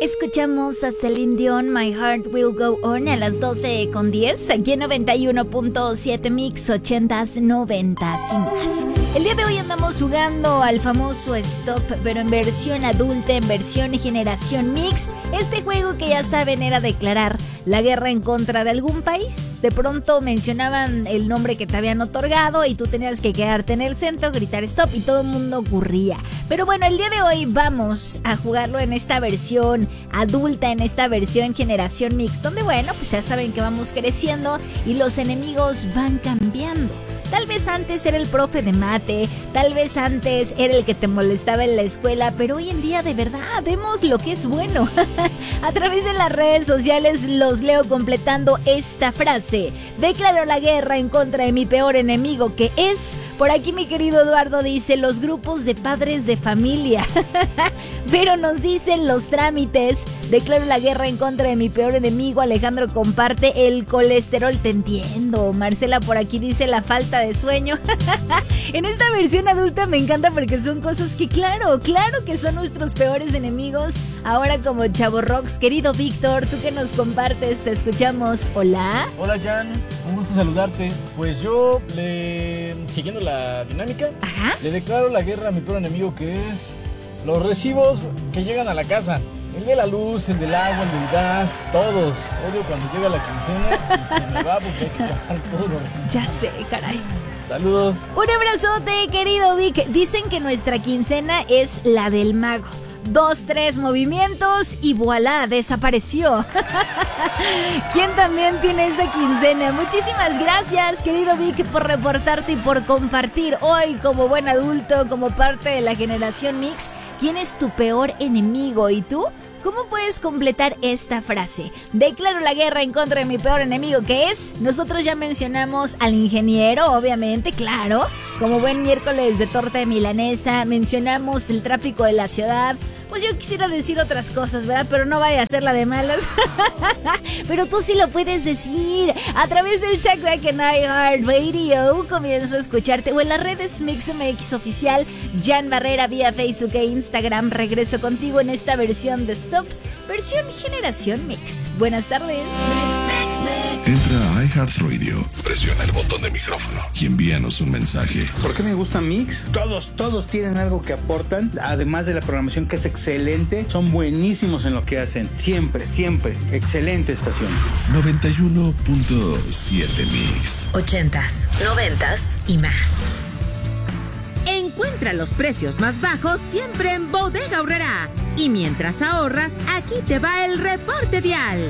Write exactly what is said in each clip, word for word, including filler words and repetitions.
Escuchamos a Celine Dion, My Heart Will Go On a las doce con diez, aquí en noventa y uno punto siete Mix, ochentas, noventas y más. El día de hoy andamos jugando al famoso Stop, pero en versión adulta, en versión generación Mix. Este juego que ya saben era declarar la guerra en contra de algún país. De pronto mencionaban el nombre que te habían otorgado y tú tenías que quedarte en el centro, gritar Stop y todo el mundo ocurría. Pero bueno, el día de hoy vamos a jugarlo en esta versión adulta, en esta versión generación Mix, donde bueno, pues ya saben que vamos creciendo y los enemigos van cambiando. Tal vez antes era el profe de mate, tal vez antes era el que te molestaba en la escuela, pero hoy en día de verdad vemos lo que es bueno. A través de las redes sociales los leo completando esta frase: declaro la guerra en contra de mi peor enemigo, que es, por aquí mi querido Eduardo dice, los grupos de padres de familia. Pero nos dicen los trámites: declaro la guerra en contra de mi peor enemigo. Alejandro comparte el colesterol. Te entiendo. Marcela por aquí dice la falta de sueño. En esta versión adulta me encanta porque son cosas que claro, claro que son nuestros peores enemigos. Ahora como Chavo Rocks, querido Víctor, tú que nos compartes, te escuchamos. Hola. Hola Jan, un gusto saludarte. Pues yo, le siguiendo la dinámica, Ajá. le declaro la guerra a mi peor enemigo, que es los recibos que llegan a la casa. El de la luz, el del agua, el del gas, todos. Odio cuando llega la quincena y se me va porque hay que pagar todo lo demás. Ya sé, caray. Saludos. Un abrazote, querido Vic. Dicen que nuestra quincena es la del mago. Dos, tres movimientos y voilà, desapareció. ¿Quién también tiene esa quincena? Muchísimas gracias, querido Vic, por reportarte y por compartir hoy como buen adulto, como parte de la generación Mix. ¿Quién es tu peor enemigo? ¿Y tú? ¿Cómo puedes completar esta frase? Declaro la guerra en contra de mi peor enemigo, que es... Nosotros ya mencionamos al ingeniero, obviamente, claro. Como buen miércoles de torta de milanesa, mencionamos el tráfico de la ciudad. Pues yo quisiera decir otras cosas, ¿verdad? Pero no vaya a ser la de malas. Pero tú sí lo puedes decir. A través del chatback en iHeartRadio comienzo a escucharte. O en las redes Mix M X Oficial, Jan Barrera vía Facebook e Instagram. Regreso contigo en esta versión de Stop, versión generación Mix. Buenas tardes. Entra a iHeartRadio, presiona el botón de micrófono y envíanos un mensaje. ¿Por qué me gusta Mix? Todos, todos tienen algo que aportan, además de la programación que es excelente. Son buenísimos en lo que hacen. Siempre, siempre. Excelente estación. noventa y uno punto siete Mix. Ochentas, noventas y más. Encuentra los precios más bajos siempre en Bodega Aurrerá. Y mientras ahorras, aquí te va el reporte vial.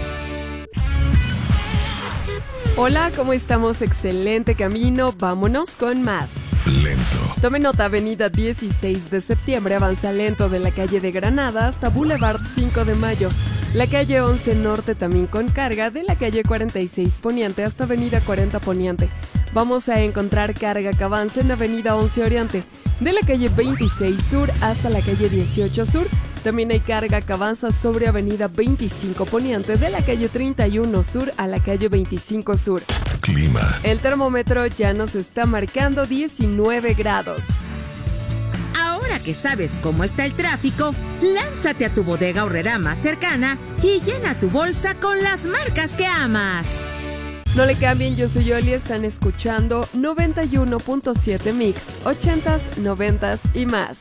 Hola, ¿cómo estamos? Excelente camino, vámonos con más. Lento. Tome nota, avenida dieciséis de septiembre, avanza lento de la calle de Granada hasta Boulevard cinco de mayo. La calle once Norte también con carga de la calle cuarenta y seis Poniente hasta avenida cuarenta Poniente. Vamos a encontrar carga que avanza en avenida once Oriente, de la calle veintiséis Sur hasta la calle dieciocho Sur. También hay carga que avanza sobre avenida veinticinco Poniente, de la calle treinta y uno Sur a la calle veinticinco Sur. Clima. El termómetro ya nos está marcando diecinueve grados. Ahora que sabes cómo está el tráfico, lánzate a tu Bodega Aurrerá más cercana y llena tu bolsa con las marcas que amas. No le cambien, yo soy Yoli, están escuchando noventa y uno punto siete Mix, ochentas, noventas y más.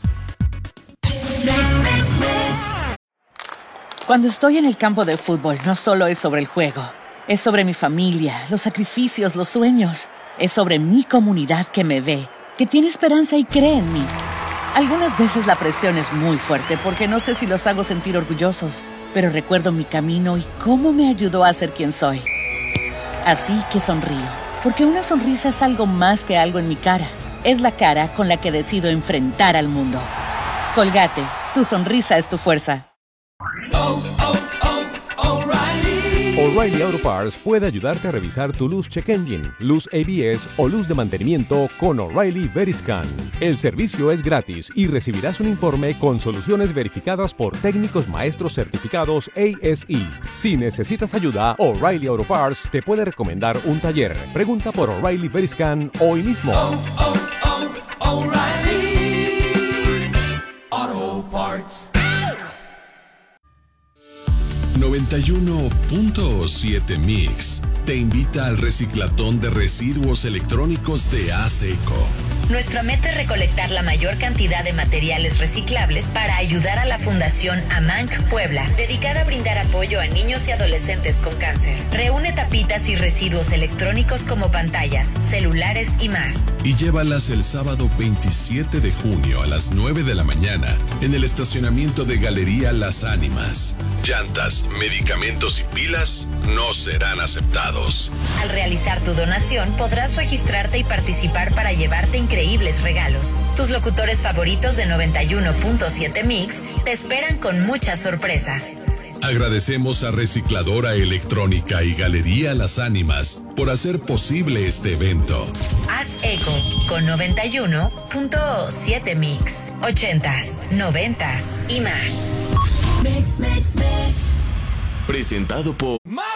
Cuando estoy en el campo de fútbol, no solo es sobre el juego. Es sobre mi familia, los sacrificios, los sueños. Es sobre mi comunidad que me ve, que tiene esperanza y cree en mí. Algunas veces la presión es muy fuerte porque no sé si los hago sentir orgullosos, pero recuerdo mi camino y cómo me ayudó a ser quien soy. Así que sonrío, porque una sonrisa es algo más que algo en mi cara. Es la cara con la que decido enfrentar al mundo. Colgate, tu sonrisa es tu fuerza. Oh, oh, oh, O'Reilly. O'Reilly Auto Parts puede ayudarte a revisar tu luz check engine, luz A B S o luz de mantenimiento con O'Reilly Veriscan. El servicio es gratis y recibirás un informe con soluciones verificadas por técnicos maestros certificados A S E. Si necesitas ayuda, O'Reilly Auto Parts te puede recomendar un taller. Pregunta por O'Reilly Veriscan hoy mismo. Oh, oh, oh, O'Reilly Auto Parts. noventa y uno punto siete Mix te invita al reciclatón de residuos electrónicos de ASECO. Nuestra meta es recolectar la mayor cantidad de materiales reciclables para ayudar a la Fundación AMANC Puebla, dedicada a brindar apoyo a niños y adolescentes con cáncer. Reúne tapitas y residuos electrónicos como pantallas, celulares y más. Y llévalas el sábado veintisiete de junio a las nueve de la mañana en el estacionamiento de Galería Las Ánimas. Llantas, medicamentos y pilas no serán aceptados. Al realizar tu donación, podrás registrarte y participar para llevarte increíbles regalos. Tus locutores favoritos de noventa y uno punto siete Mix te esperan con muchas sorpresas. Agradecemos a Recicladora Electrónica y Galería Las Ánimas por hacer posible este evento. Haz eco con noventa y uno punto siete Mix. Ochentas, noventas y más. Mix, mix, mix. Presentado por